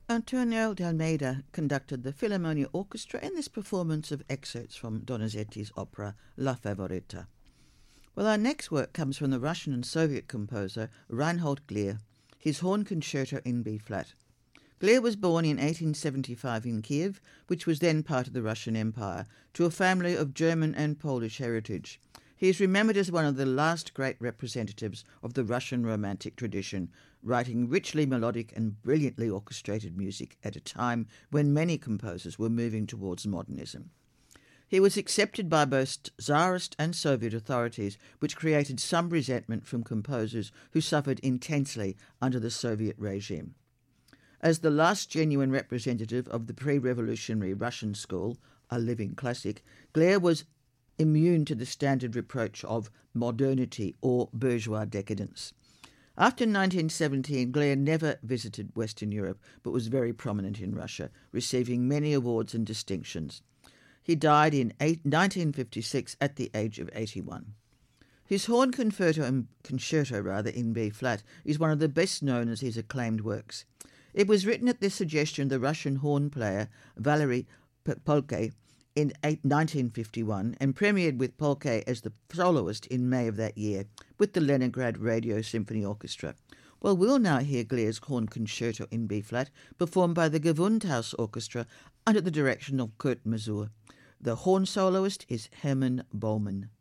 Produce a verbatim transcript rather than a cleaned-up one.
Antonio de Almeida conducted the Philharmonia Orchestra in this performance of excerpts from Donizetti's opera La Favorita. Well, our next work comes from the Russian and Soviet composer Reinhold Glier, his Horn Concerto in B-flat. Glier was born in eighteen seventy-five in Kiev, which was then part of the Russian Empire, to a family of German and Polish heritage. He is remembered as one of the last great representatives of the Russian Romantic tradition, writing richly melodic and brilliantly orchestrated music at a time when many composers were moving towards modernism. He was accepted by both Tsarist and Soviet authorities, which created some resentment from composers who suffered intensely under the Soviet regime. As the last genuine representative of the pre-revolutionary Russian school, a living classic, Glier was immune to the standard reproach of modernity or bourgeois decadence. After nineteen seventeen, Glier never visited Western Europe, but was very prominent in Russia, receiving many awards and distinctions. He died in nineteen fifty-six at the age of eighty-one. His Horn Concerto, and concerto rather, in B-flat is one of the best known as his acclaimed works. It was written at the suggestion of the Russian horn player Valery Polke in nineteen fifty-one and premiered with Polke as the soloist in May of that year with the Leningrad Radio Symphony Orchestra. Well, we'll now hear Glier's Horn Concerto in B-flat performed by the Gewandhaus Orchestra under the direction of Kurt Masur. The horn soloist is Hermann Bollmann.